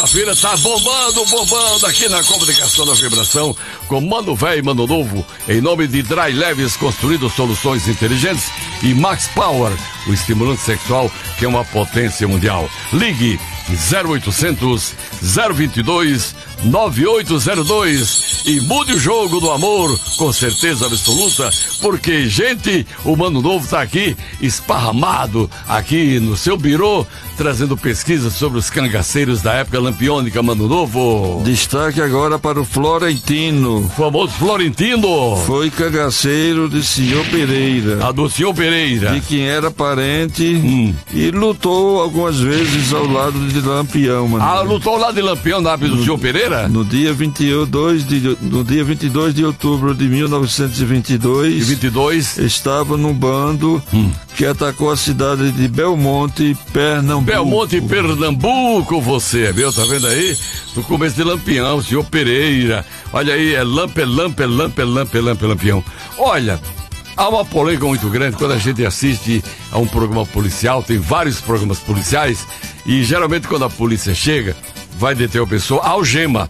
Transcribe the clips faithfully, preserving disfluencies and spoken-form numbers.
A feira tá bombando, bombando aqui na comunicação da vibração com Mano Velho e Mano Novo, em nome de Dry Leves, construindo soluções inteligentes, e Max Power, o estimulante sexual que é uma potência mundial. Ligue zero oitocentos, zero vinte e dois, nove oito zero dois e mude o jogo do amor com certeza absoluta, porque, gente, o Mano Novo tá aqui esparramado aqui no seu birô, trazendo pesquisas sobre os cangaceiros da época lampiônica. Mano Novo, destaque agora para o Florentino. O famoso Florentino foi cangaceiro de senhor Pereira. A do senhor Pereira, de quem era parente, hum. e lutou algumas vezes ao lado de Lampião, mano. Ah, lutou ao lado de Lampião na época do senhor Pereira? No dia vinte e dois de, no dia vinte e dois de outubro de mil novecentos e vinte e dois, e vinte e dois estava num bando hum. que atacou a cidade de Belmonte, Pernambuco. Belmonte, Pernambuco, você, viu? Tá vendo aí? No começo de Lampião, senhor Pereira. Olha aí, é lampe, lampe, lampe, lampe, lampe, Lampião. Olha, há uma polêmica muito grande quando a gente assiste a um programa policial, tem vários programas policiais, e geralmente quando a polícia chega, vai deter a pessoa, algema,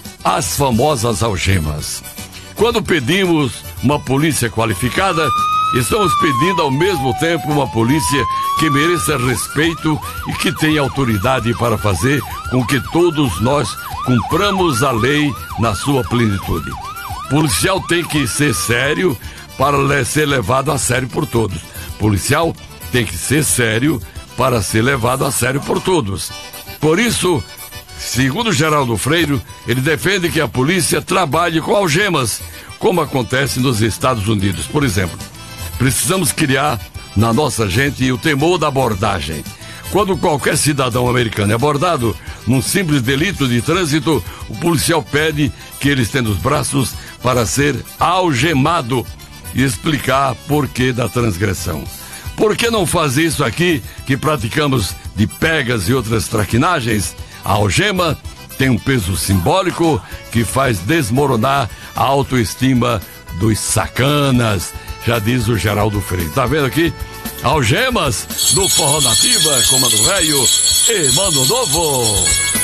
as famosas algemas. Quando pedimos uma polícia qualificada, estamos pedindo ao mesmo tempo uma polícia que mereça respeito e que tenha autoridade para fazer com que todos nós cumpramos a lei na sua plenitude. Policial tem que ser sério para ser levado a sério por todos. Policial tem que ser sério para ser levado a sério por todos. Por isso, segundo Geraldo Freire, ele defende que a polícia trabalhe com algemas, como acontece nos Estados Unidos. Por exemplo, precisamos criar na nossa gente o temor da abordagem. Quando qualquer cidadão americano é abordado num simples delito de trânsito, o policial pede que ele estenda os braços para ser algemado e explicar porquê da transgressão. Por que não fazer isso aqui que praticamos de pegas e outras traquinagens? A algema tem um peso simbólico que faz desmoronar a autoestima dos sacanas, já diz o Geraldo Freire. Tá vendo aqui? Algemas do Forró Nativa, com Mano Velho e Mano Novo.